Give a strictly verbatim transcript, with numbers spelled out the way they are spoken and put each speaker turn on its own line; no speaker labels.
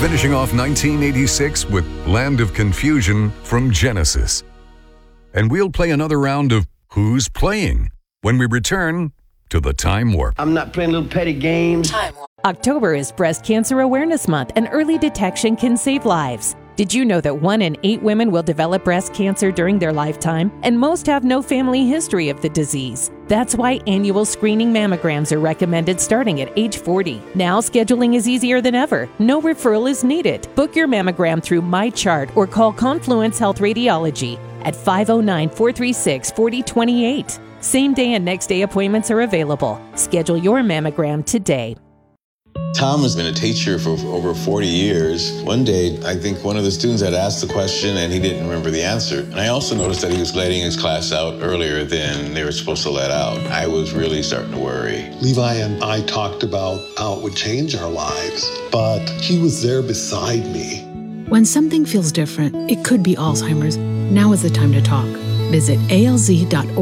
finishing off nineteen eighty-six with Land of Confusion from Genesis. And we'll play another round of Who's Playing when we return to the Time Warp.
I'm not playing little petty games.
Time Warp.
October is Breast Cancer Awareness Month, and early detection can save lives. Did you know that one in eight women will develop breast cancer during their lifetime, and most have no family history of the disease? That's why annual screening mammograms are recommended starting at age forty. Now scheduling is easier than ever. No referral is needed. Book your mammogram through MyChart or call Confluence Health Radiology at five oh nine, four three six, four oh two eight. Same day and next day appointments are available. Schedule your mammogram today.
Tom has been a teacher for over forty years. One day, I think one of the students had asked the question and he didn't remember the answer. And I also noticed that he was letting his class out earlier than they were supposed to let out. I was really starting to worry.
Levi and I talked about how it would change our lives, but he was there beside me.
When something feels different, it could be Alzheimer's. Now is the time to talk. Visit A L Z dot org.